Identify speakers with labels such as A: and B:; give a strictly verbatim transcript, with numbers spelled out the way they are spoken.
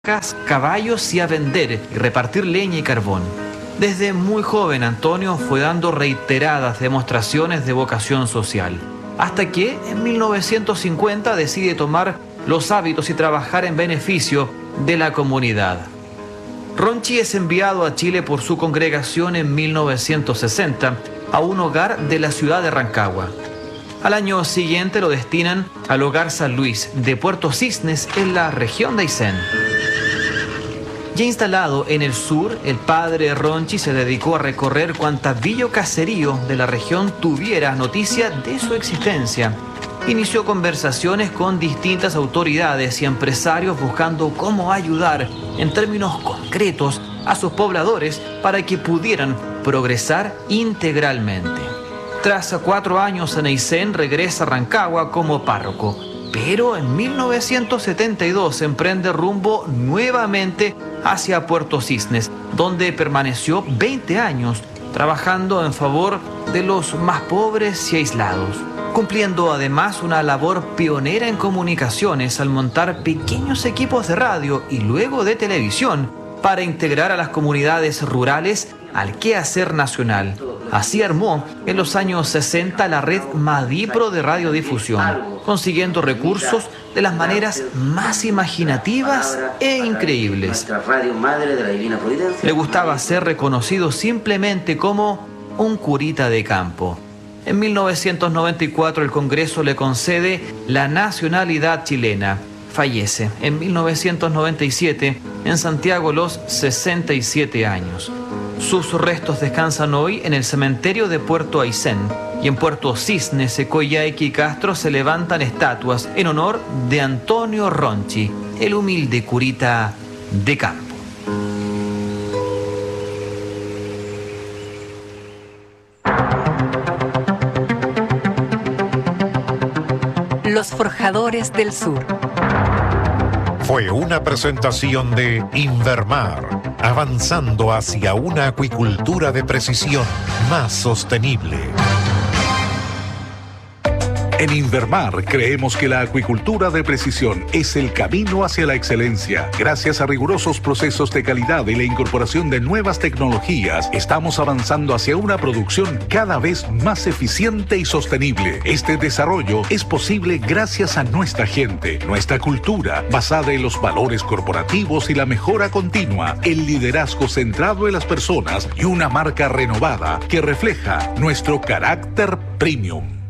A: caballos y a vender y repartir leña y carbón. Desde muy joven Antonio fue dando reiteradas demostraciones de vocación social, hasta que en mil novecientos cincuenta decide tomar los hábitos y trabajar en beneficio de la comunidad. Ronchi es enviado a Chile por su congregación en mil novecientos sesenta a un hogar de la ciudad de Rancagua. Al año siguiente lo destinan al Hogar San Luis de Puerto Cisnes en la región de Aysén. Ya instalado en el sur, el padre Ronchi se dedicó a recorrer cuanta villa o caserío de la región tuviera noticia de su existencia. Inició conversaciones con distintas autoridades y empresarios buscando cómo ayudar en términos concretos a sus pobladores para que pudieran progresar integralmente. Tras cuatro años en Aysén, regresa a Rancagua como párroco, pero en mil novecientos setenta y dos emprende rumbo nuevamente hacia Puerto Cisnes, donde permaneció veinte años trabajando en favor de los más pobres y aislados, cumpliendo además una labor pionera en comunicaciones al montar pequeños equipos de radio y luego de televisión para integrar a las comunidades rurales al quehacer nacional. Así armó en los años sesenta la red Madipro de radiodifusión, consiguiendo recursos de las maneras más imaginativas e increíbles. Le gustaba ser reconocido simplemente como un curita de campo. En mil novecientos noventa y cuatro el Congreso le concede la nacionalidad chilena. Fallece en mil novecientos noventa y siete en Santiago a los sesenta y siete años. Sus restos descansan hoy en el cementerio de Puerto Aysén, y en Puerto Cisnes, Coyhaique y Castro se levantan estatuas en honor de Antonio Ronchi, el humilde curita de campo.
B: Los Forjadores del Sur.
C: Fue una presentación de Invermar, avanzando hacia una acuicultura de precisión más sostenible.
D: En Invermar creemos que la acuicultura de precisión es el camino hacia la excelencia. Gracias a rigurosos procesos de calidad y la incorporación de nuevas tecnologías, estamos avanzando hacia una producción cada vez más eficiente y sostenible. Este desarrollo es posible gracias a nuestra gente, nuestra cultura, basada en los valores corporativos y la mejora continua, el liderazgo centrado en las personas y una marca renovada que refleja nuestro carácter premium.